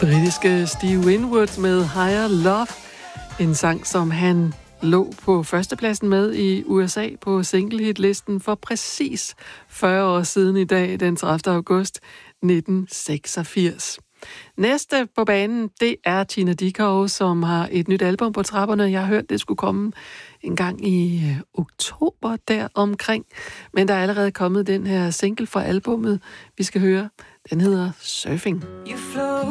Britiske Steve Winwood med Higher Love. En sang, som han lå på førstepladsen med i USA på single-hit-listen for præcis 40 år siden i dag, den 30. august 1986. Næste på banen, det er Tina Dickow, som har et nyt album på trapperne. Jeg har hørt, det skulle komme en gang i oktober deromkring. Men der er allerede kommet den her single fra albummet, vi skal høre. Den hedder Surfing.